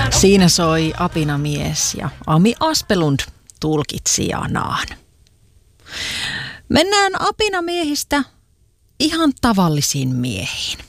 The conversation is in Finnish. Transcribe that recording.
Siinä soi Apinamies ja Ami Aspelund tulkitsijanaan. Mennään apinamiehistä ihan tavallisiin miehiin.